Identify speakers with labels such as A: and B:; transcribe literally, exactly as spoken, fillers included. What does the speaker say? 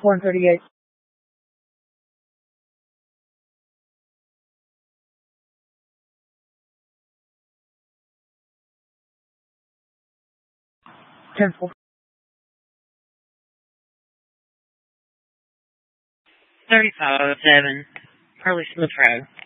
A: four and thirty-eight. ten four.
B: thirty-five oh seven, Pearly Smith Road.